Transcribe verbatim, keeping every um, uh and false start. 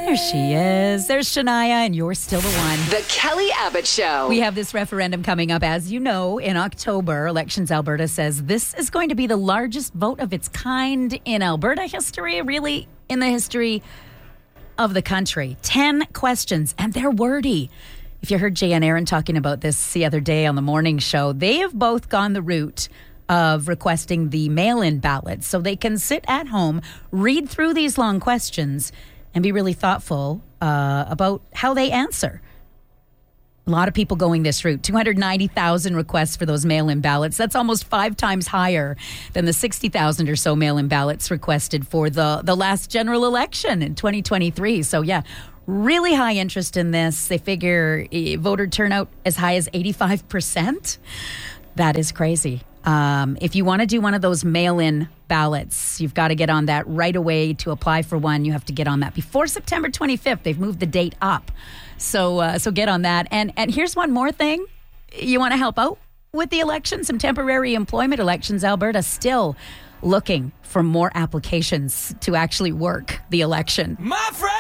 There she is. There's Shania, and you're still the one. The Kelly Abbott Show. We have this referendum coming up, as you know, in October. Elections Alberta says this is going to be the largest vote of its kind in Alberta history, really in the history of the country. Ten questions, and they're wordy. If you heard Jay and Aaron talking about this the other day on the morning show, they have both gone the route of requesting the mail-in ballots so they can sit at home, read through these long questions, and be really thoughtful uh, about how they answer. A lot of people going this route. two hundred ninety thousand requests for those mail-in ballots. That's almost five times higher than the sixty thousand or so mail-in ballots requested for the, the last general election in twenty twenty-three. So, yeah, really high interest in this. They figure eh, voter turnout as high as eighty-five percent. That is crazy. Um, if you want to do one of those mail-in ballots, you've got to get on that right away. To apply for one, you have to get on that before September twenty-fifth. They've moved the date up. So uh, so get on that. And and here's one more thing. You want to help out with the election? Some temporary employment. Elections Alberta still looking for more applications to actually work the election. My friend!